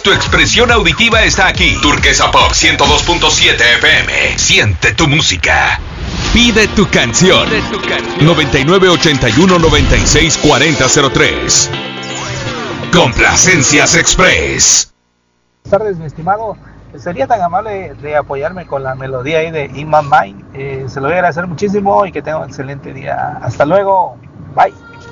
Tu expresión auditiva está aquí. Turquesa Pop 102.7 FM. Siente tu música. Pide tu canción. 9981-964003. Complacencias Express. Buenas tardes, mi estimado. Sería tan amable de apoyarme con la melodía ahí de In My Mind. Se lo voy a agradecer muchísimo y que tenga un excelente día. Hasta luego. Bye.